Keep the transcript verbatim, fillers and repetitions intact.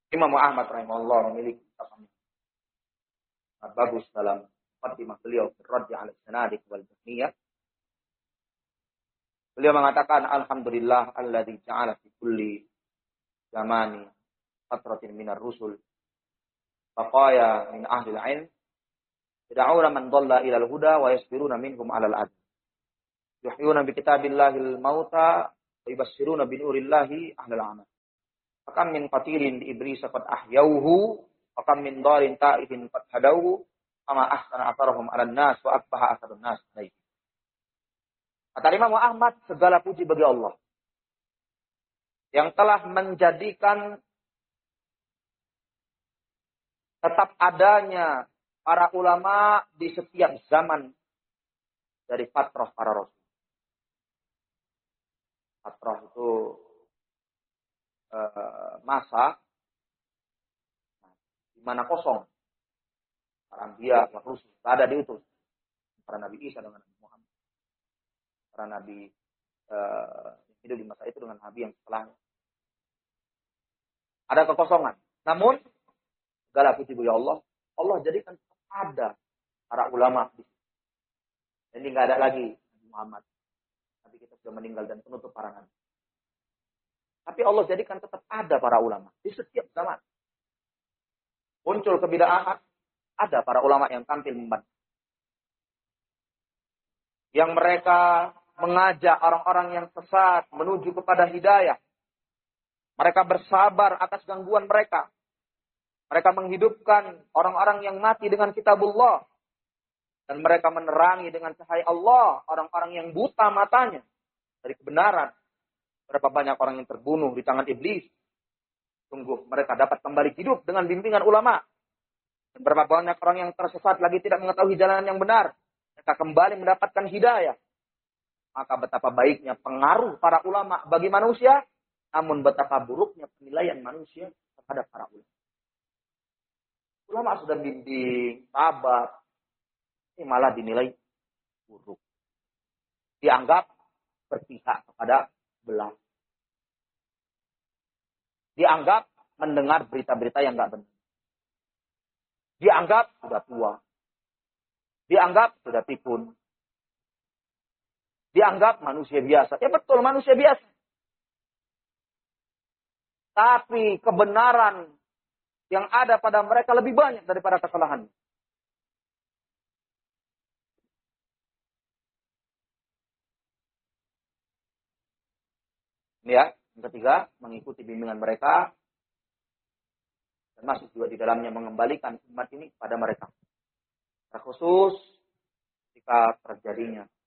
Imam Ahmad rahimahullah memiliki kitab bagus dalam muqaddimah beliau Raddi 'ala Sanadiq wal Jahmiyah. Beliau mengatakan alhamdulillah alladzi ja'ala fi kulli zamani fatratin minar rusul baqaya min ahli al-'ilm yad'una man dhalla ila al-huda wa yasbiruna minhum 'ala al-'adl yuhyuna bi kitabillahil mauta wa yubassiruna bi nurillahi ahli al-'amal. Fakam min qatilin di iblis qad ahyauhu wa kam min darin ta'ifin qad hadauhu ama ahsana atharahum 'alan nas wa akbaha atharun nas alaihi. Kata Imam Ahmad, segala puji bagi Allah yang telah menjadikan tetap adanya para ulama di setiap zaman dari fatrah para rasul. Fatrah itu uh, masa di mana kosong. Para anbiya, para rasul, tak ada diutus. Para Nabi Isa dengan Nabi Muhammad. Para Nabi uh, hidup di masa itu dengan Nabi yang setelahnya. Ada kekosongan. Namun, segala puji bagi Allah, Allah jadikan ada para ulama. Jadi nggak ada lagi Nabi Muhammad. Nabi kita sudah meninggal dan penutup para nabi. Tapi Allah jadikan tetap ada para ulama di setiap zaman. Muncul kebidaahan, ada para ulama yang tampil membantu. Yang mereka mengajak orang-orang yang sesat menuju kepada hidayah. Mereka bersabar atas gangguan mereka. Mereka menghidupkan orang-orang yang mati dengan kitabullah. Dan mereka menerangi dengan cahaya Allah orang-orang yang buta matanya dari kebenaran. Berapa banyak orang yang terbunuh di tangan iblis. Sungguh mereka dapat kembali hidup dengan bimbingan ulama. Dan berapa banyak orang yang tersesat lagi tidak mengetahui jalan yang benar. Mereka kembali mendapatkan hidayah. Maka betapa baiknya pengaruh para ulama bagi manusia. Namun betapa buruknya penilaian manusia terhadap para ulama. Ulama sudah bimbing, sabar. Ini malah dinilai buruk. Dianggap berpihak kepada belah. Dianggap mendengar berita-berita yang enggak benar. Dianggap sudah tua. Dianggap sudah pikun. Dianggap manusia biasa. Ya betul, manusia biasa. Tapi kebenaran yang ada pada mereka lebih banyak daripada kesalahan. Ya, yang ketiga, mengikuti bimbingan mereka. Termasuk juga di dalamnya mengembalikan umat ini pada mereka. Terkhusus jika terjadinya